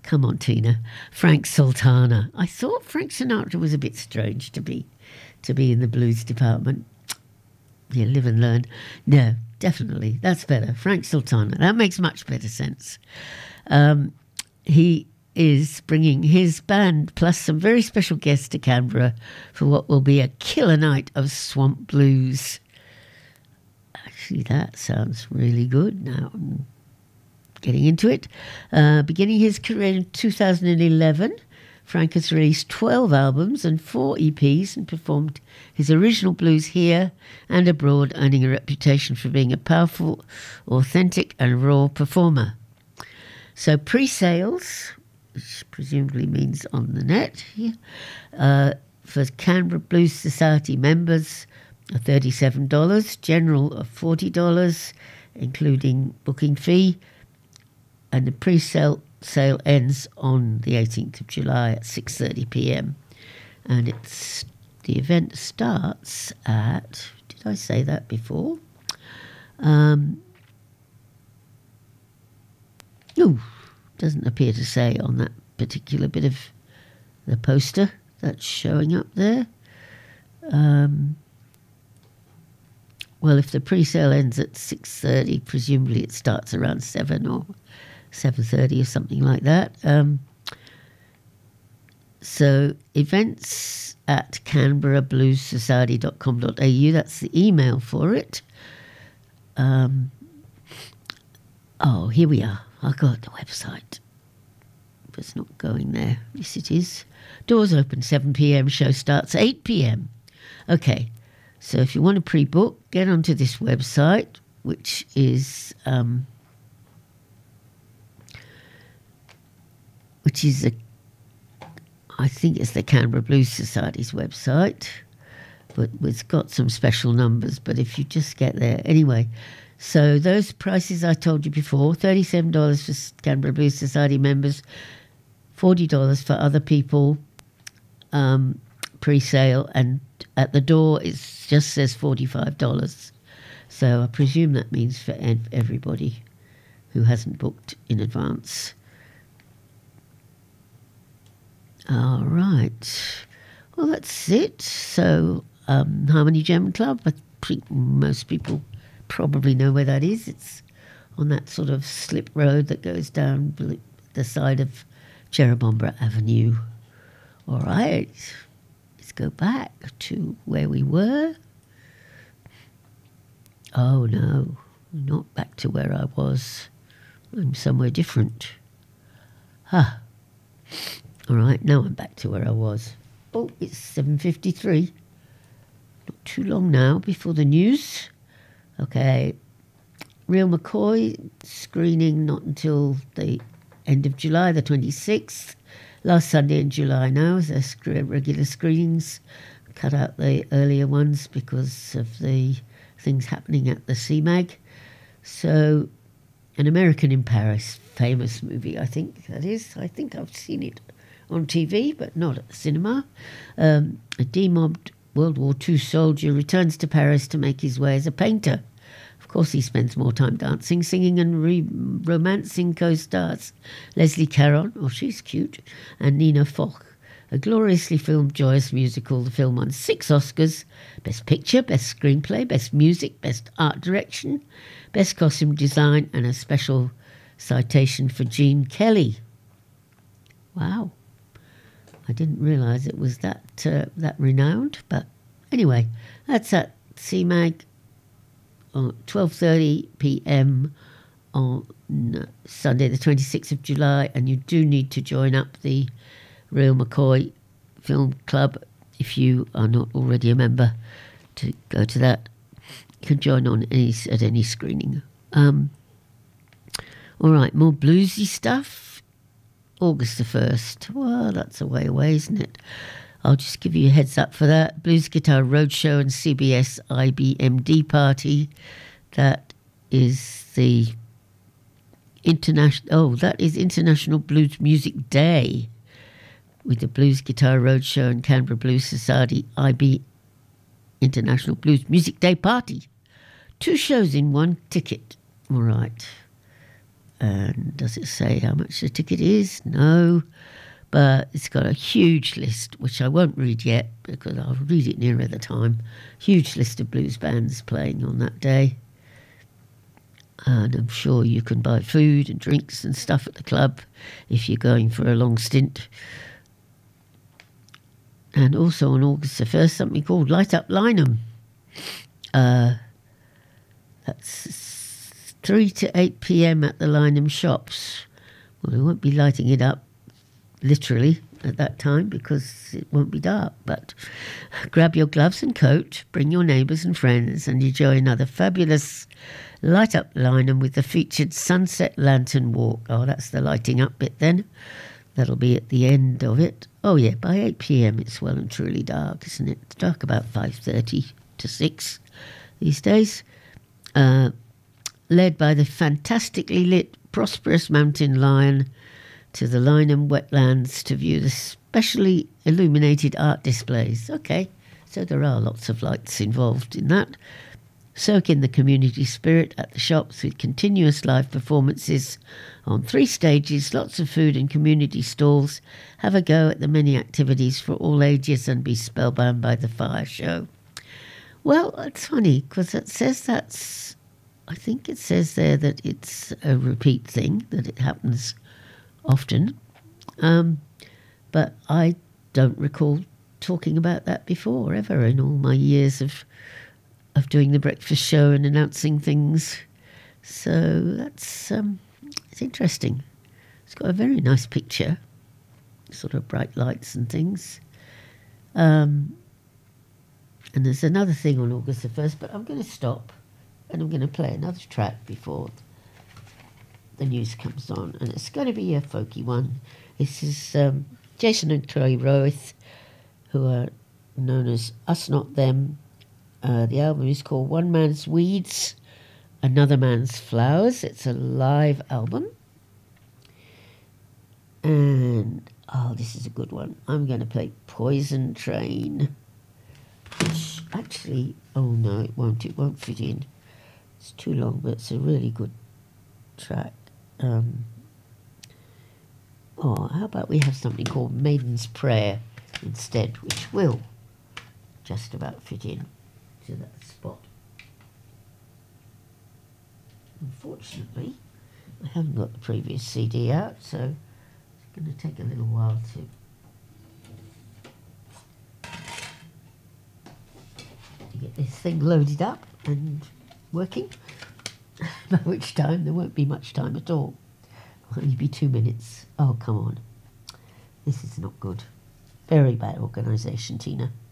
Come on, Tina. Frank Sultana. I thought Frank Sinatra was a bit strange to be in the blues department. Yeah, live and learn. No, definitely. That's better. Frank Sultana. That makes much better sense. He is bringing his band plus some very special guests to Canberra for what will be a killer night of swamp blues. Actually, that sounds really good. Now I'm getting into it. Beginning his career in 2011, Frank has released 12 albums and 4 EPs and performed his original blues here and abroad, earning a reputation for being a powerful, authentic and raw performer. So pre-sales, which presumably means on the net, for Canberra Blues Society members are $37, general of $40, including booking fee, and the pre-sale ends on the 18th of July at 6:30 p.m. And the event starts at, did I say that before? Doesn't appear to say on that particular bit of the poster that's showing up there. Well, if the pre-sale ends at 6:30, presumably it starts around 7 or 7:30 or something like that. So events at canberrabluessociety.com.au, that's the email for it. Here we are. I got the website. It's not going there. Yes, it is. Doors open 7 p.m. Show starts 8 p.m. Okay, so if you want to pre-book, get onto this website, which is I think it's the Canberra Blues Society's website, but it's got some special numbers. But if you just get there anyway. So those prices I told you before, $37 for Canberra Blues Society members, $40 for other people, pre-sale, and at the door it just says $45. So I presume that means for everybody who hasn't booked in advance. All right. Well, that's it. So Harmony German Club, I think most people probably know where that is. It's on that sort of slip road that goes down the side of Cherubomba Avenue. All right, let's go back to where we were. Oh no, not back to where I was. I'm somewhere different. All right, now I'm back to where I was. Oh, it's 7:53. Not too long now before the news. Okay, Real McCoy screening not until the end of July, the 26th. Last Sunday in July now, as their regular screenings. Cut out the earlier ones because of the things happening at the CMAG. So, An American in Paris, famous movie, I think that is. I think I've seen it on TV, but not at the cinema. A demobbed World War II soldier returns to Paris to make his way as a painter. Of course, he spends more time dancing, singing and romancing co-stars Leslie Caron, oh, she's cute, and Nina Foch. A gloriously filmed, joyous musical. The film won 6 Oscars: Best Picture, Best Screenplay, Best Music, Best Art Direction, Best Costume Design, and a special citation for Gene Kelly. Wow. I didn't realise it was that renowned, but anyway, that's at CMAG on 12:30 p.m. on Sunday the 26th of July, and you do need to join up the Real McCoy Film Club if you are not already a member to go to that. You can join on at any screening. All right, more bluesy stuff. August the 1st. Well, that's a way away, isn't it? I'll just give you a heads up for that. Blues Guitar Roadshow and CBS IBMD party. That is the International Blues Music Day with the Blues Guitar Roadshow and Canberra Blues Society IB International Blues Music Day party. 2 shows in 1 ticket. All right. And does it say how much the ticket is? No. But it's got a huge list, which I won't read yet because I'll read it nearer the time. Huge list of blues bands playing on that day. And I'm sure you can buy food and drinks and stuff at the club if you're going for a long stint. And also on August the 1st, something called Light Up Lyneham. That's 3 to 8 p.m. at the Lyneham shops. Well, they won't be lighting it up literally at that time because it won't be dark, but grab your gloves and coat, bring your neighbours and friends and enjoy another fabulous Light Up Lyneham with the featured Sunset Lantern Walk. Oh, that's the lighting up bit then. That'll be at the end of it. Oh yeah, by 8 p.m. it's well and truly dark, isn't it? It's dark about 5:30 to 6 these days. Led by the fantastically lit Prosperous Mountain Lion to the Lyneham wetlands to view the specially illuminated art displays. Okay, so there are lots of lights involved in that. Soak in the community spirit at the shops with continuous live performances on 3 stages, lots of food and community stalls. Have a go at the many activities for all ages and be spellbound by the fire show. Well, it's funny because it says I think it says there that it's a repeat thing, that it happens often, but I don't recall talking about that before ever in all my years of doing the breakfast show and announcing things. So that's it's interesting. It's got a very nice picture, sort of bright lights and things. And there's another thing on August the 1st, but I'm going to stop and I'm going to play another track before the news comes on, and it's going to be a folky one. This is Jason and Chloe Roeth, who are known as Us Not Them. The album is called One Man's Weeds, Another Man's Flowers. It's a live album. And, this is a good one. I'm going to play Poison Train, which actually, oh no, it won't fit in. It's too long, but it's a really good track. How about we have something called Maiden's Prayer instead, which will just about fit in to that spot. Unfortunately, I haven't got the previous CD out, so it's going to take a little while to get this thing loaded up and working, by which time there won't be much time at all. It'll only be 2 minutes. Oh, come on. This is not good. Very bad organisation, Tina.